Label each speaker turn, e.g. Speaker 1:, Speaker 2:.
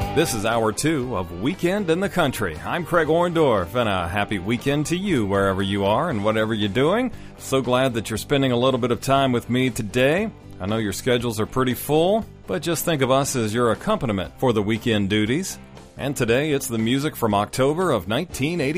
Speaker 1: This is Hour 2 of Weekend in the Country. I'm Craig Orndorff, and a happy weekend to you wherever you are and whatever you're doing. So glad that you're spending a little bit of time with me today. I know your schedules are pretty full, but just think of us as your accompaniment for the weekend duties. And today it's the music from October of 1980.